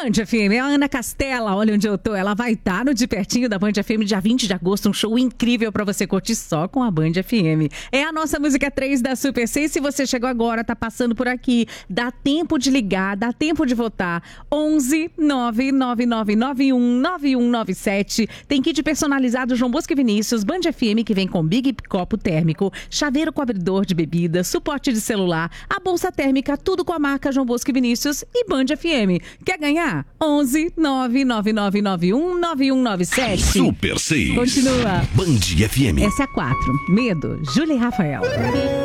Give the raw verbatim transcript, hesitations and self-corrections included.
Band F M, a Ana Castela, olha onde eu tô, ela vai estar no De Pertinho da Band F M, dia vinte de agosto, um show incrível pra você curtir só com a Band F M. É a nossa música três da Super seis, se você chegou agora, tá passando por aqui, dá tempo de ligar, dá tempo de votar, onze nove nove nove nove um nove um nove sete, tem kit personalizado João Bosco e Vinícius, Band F M, que vem com Big Copo Térmico, chaveiro com abridor de bebida, suporte de celular, a bolsa térmica, tudo com a marca João Bosco e Vinícius e Band F M. Quer ganhar? onze nove nove nove nove um nove um nove sete. Super seis. Continua. Band F M. Essa é a quatro. Medo. Júlia e Rafael.